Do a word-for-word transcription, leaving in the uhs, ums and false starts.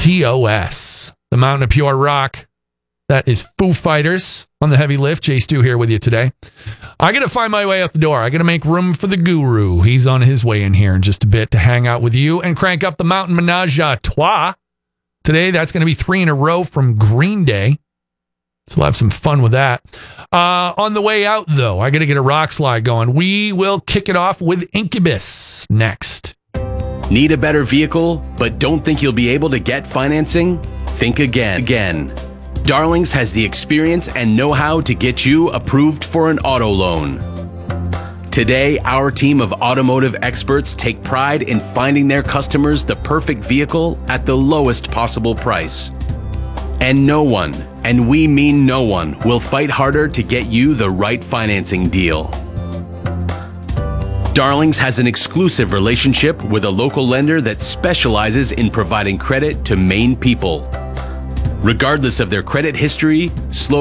T O S, the Mountain of Pure Rock. That is Foo Fighters on the heavy lift. Jay Stu here with you today. I got to find my way out the door. I got to make room for the guru. He's on his way in here in just a bit to hang out with you and crank up the Mountain Menage a Trois. Today, that's going to be three in a row from Green Day. So we'll have some fun with that. Uh, on the way out, though, I got to get a rock slide going. We will kick it off with Incubus next. Need a better vehicle, but don't think you'll be able to get financing? Think again. Again. Darlings has the experience and know-how to get you approved for an auto loan. Today, our team of automotive experts take pride in finding their customers the perfect vehicle at the lowest possible price. And no one, and we mean no one, will fight harder to get you the right financing deal. Darlings has an exclusive relationship with a local lender that specializes in providing credit to Maine people. Regardless of their credit history, slow